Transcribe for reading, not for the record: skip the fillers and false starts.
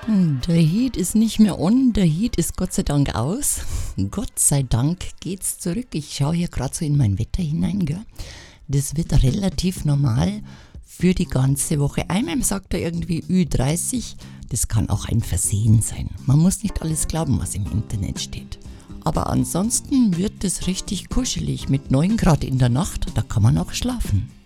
Der Heat ist nicht mehr on, der Heat ist Gott sei Dank aus. Gott sei Dank geht's zurück. Ich schaue hier gerade so in mein Wetter hinein, gell? Das wird relativ normal für die ganze Woche. Einmal sagt er irgendwie Ü30, das kann auch ein Versehen sein. Man muss nicht alles glauben, was im Internet steht. Aber ansonsten wird es richtig kuschelig mit 9 Grad in der Nacht, da kann man auch schlafen.